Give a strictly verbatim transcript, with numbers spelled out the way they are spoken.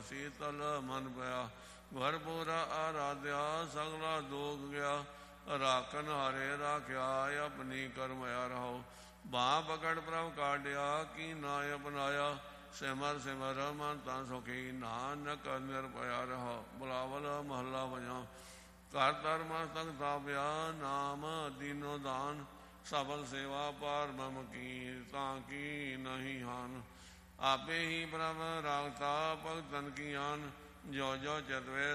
ਸੀਤਲ ਮਨ ਪਿਆ। ਘਰ ਪੂਰਾ ਆਰਾਧਿਆ ਸਗਲਾ ਦੋਗ ਗਿਆ। ਰਾਖਨ ਹਾਰੇ ਰਾਖਿਆ ਆਪਣੀ ਕਰਮਇਆ ਰਹੋ। ਬਾਹ ਪਕੜ ਪ੍ਰਭ ਕਾਢਿਆ ਕੀ ਨਾ ਅਪਨਾਇਆ। ਸਿਮਰ ਸਿਮਰ ਮਨ ਤਾਂ ਸੁਖੀ ਨਾਨਕ ਨਿਰਭਇਆ ਰਹਾ। ਬੁਲਾਵਲ ਮਹੱਲਾ ਵਜਾ। ਘਰ ਧਰ ਮਸਤਕ ਥਾਪਿਆ ਨਾਮ ਦੀਨੋ ਦਾਨ। ਸਫਲ ਸੇਵਾ ਪਾਰ ਬ੍ਰਹਮ ਕੀ ਤਾਂ ਕੀ ਨਹੀਂ ਹਾਨ। ਆਪੇ ਹੀ ਪ੍ਰਭ ਰਾਖਤਾ ਭਗਤਨ ਕੀ ਆਨ। ਜੋ ਜੋ ਚਿਤਵੇ